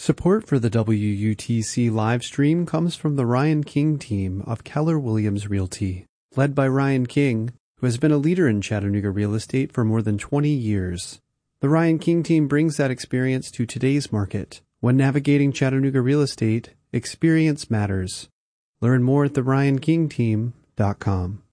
Support for the WUTC live stream comes from the Ryan King team of Keller Williams Realty, led by Ryan King, who has been a leader in Chattanooga real estate for more than 20 years. The Ryan King team brings that experience to today's market. When navigating Chattanooga real estate, experience matters. Learn more at theryankingteam.com.